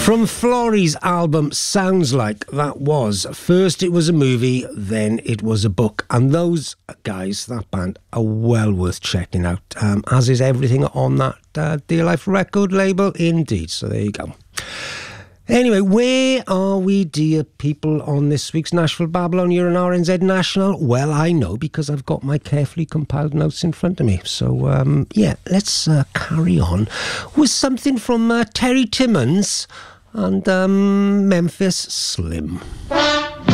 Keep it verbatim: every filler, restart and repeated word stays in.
From Florey's album Sounds Like, that was first it was a movie, then it was a book, and those guys, that band, are well worth checking out, um, as is everything on that uh, Dear Life record label indeed. So there you go. Anyway, where are we, dear people, on this week's Nashville Babylon? You're an R N Z National? Well, I know, because I've got my carefully compiled notes in front of me. So, um, yeah, let's uh, carry on with something from uh, Terry Timmons and um, Memphis Slim.